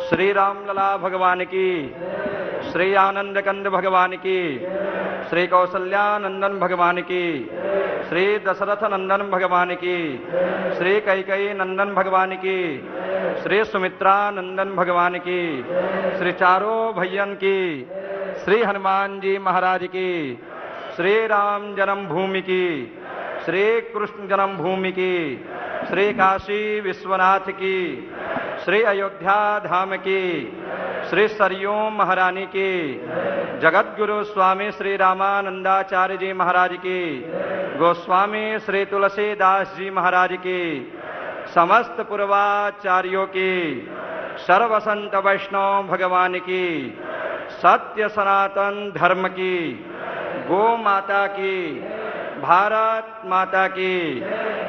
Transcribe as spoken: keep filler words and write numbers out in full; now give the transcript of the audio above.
श्री रामलला भगवान की, श्री आनंद कंद भगवान की, श्री कौसल्यानंदन भगवान की, श्री दशरथ नंदन भगवान की, श्री कैकेयी नंदन भगवान की, श्री सुमित्रा नंदन भगवान की, श्री चारों भैयन की, श्री हनुमान जी महाराज की, श्री राम जन्मभूमि की, श्री कृष्ण जन्मभूमि की, श्री काशी विश्वनाथ की, श्री अयोध्या धाम की, श्री सरयू महारानी की, जगत गुरु स्वामी श्री रामानंदाचार्य जी महाराज की, गोस्वामी श्री तुलसीदास जी महाराज की, समस्त पूर्वाचार्यों की, सर्वसंत वैष्णव भगवान की, सत्य सनातन धर्म की, गो माता की, भारत माता की।